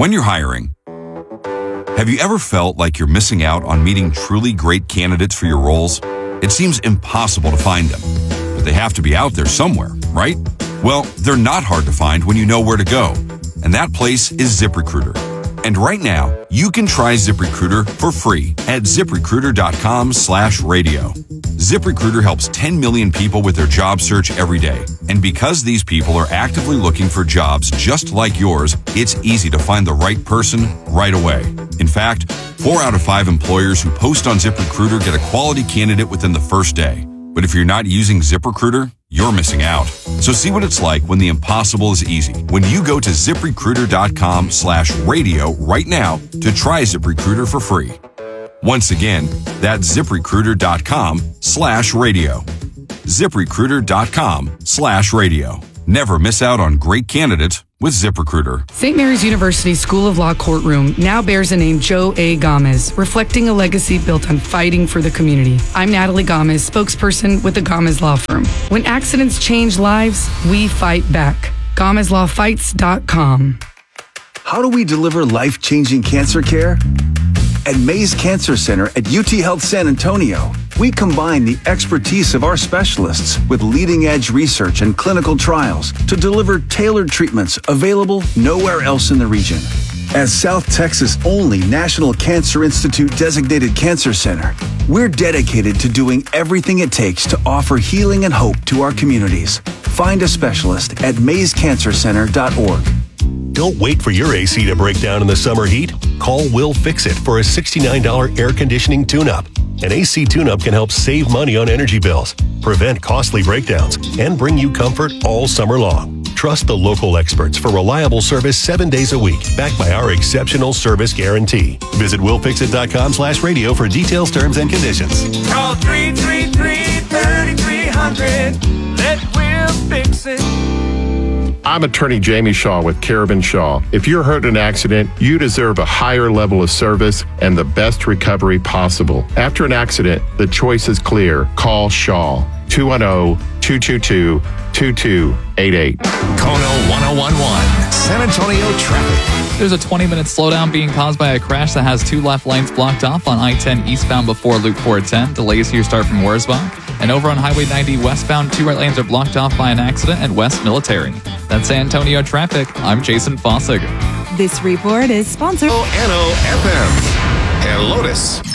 When you're hiring, have you ever felt like you're missing out on meeting truly great candidates for your roles? It seems impossible to find them, but they have to be out there somewhere, right? Well, they're not hard to find when you know where to go, and that place is ZipRecruiter. And right now, you can try ZipRecruiter for free at ZipRecruiter.com/radio. ZipRecruiter helps 10 million people with their job search every day. And because these people are actively looking for jobs just like yours, it's easy to find the right person right away. In fact, 4 out of 5 employers who post on ZipRecruiter get a quality candidate within the first day. But if you're not using ZipRecruiter, you're missing out. So see what it's like when the impossible is easy. When you go to ZipRecruiter.com/radio right now to try ZipRecruiter for free. Once again, that's ZipRecruiter.com/radio. ZipRecruiter.com/radio. Never miss out on great candidates with ZipRecruiter. St. Mary's University School of Law courtroom now bears the name Joe A. Gomez, reflecting a legacy built on fighting for the community. I'm Natalie Gomez, spokesperson with the Gomez Law Firm. When accidents change lives, we fight back. GomezLawFights.com. How do we deliver life-changing cancer care? At Mays Cancer Center at UT Health San Antonio, we combine the expertise of our specialists with leading-edge research and clinical trials to deliver tailored treatments available nowhere else in the region. As South Texas' only National Cancer Institute designated cancer center, we're dedicated to doing everything it takes to offer healing and hope to our communities. Find a specialist at mayscancercenter.org. Don't wait for your AC to break down in the summer heat. Call Will Fix It for a $69 air conditioning tune-up. An AC tune-up can help save money on energy bills, prevent costly breakdowns, and bring you comfort all summer long. Trust the local experts for reliable service 7 days a week, backed by our exceptional service guarantee. Visit willfixit.com/radio for details, terms, and conditions. Call 333-3300. Let Will Fix It. I'm attorney Jamie Shaw with Carabin Shaw. If you're hurt in an accident, you deserve a higher level of service and the best recovery possible. After an accident, the choice is clear. Call Shaw. 210-222-2288. Kono 1011, San Antonio traffic. There's a 20-minute slowdown being caused by a crash that has 2 left lanes blocked off on I-10 eastbound before Loop 410. Delays here start from Wurzbach. And over on Highway 90 westbound, 2 right lanes are blocked off by an accident at West Military. That's San Antonio traffic. I'm Jason Fossig. This report is sponsored NOFM and Lotus.